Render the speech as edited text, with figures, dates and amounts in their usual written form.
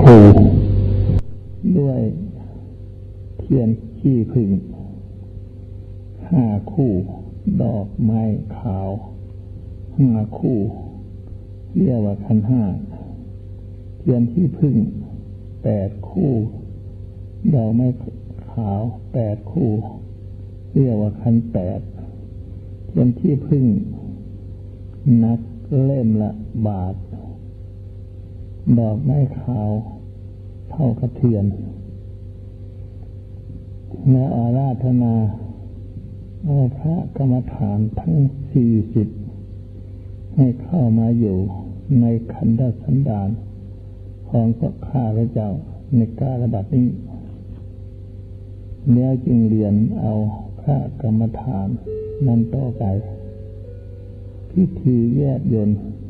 คู่ด้วยเทียนขี้ผึ้ง5 คู่ดอกไม้ขาว5 คู่เรียกว่าขันธ์5เทียนขี้ผึ้ง8 คู่ดอกไม้ขาว8 คู่เรียกว่าขันธ์8เทียนขี้ผึ้งนักเล่มละบาทดอกไม้ขาวเท่ากับเทียนและอาราธนาเอาพระกรรมฐานทั้ง40ให้เข้ามาอยู่ในขันธสันดานของพวกข้าพเจ้าในกาลบัดนี้แล้วจึงเรียนเอาพระกรรมฐานนั้นต่อไปพิธีแยกยนต์